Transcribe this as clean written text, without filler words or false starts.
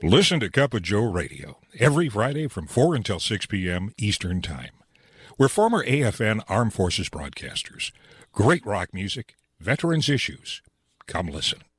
Listen to Cup of Joe Radio every Friday from 4 until 6 p.m. Eastern Time. We're former AFN Armed Forces broadcasters. Great rock music, veterans issues. Come listen.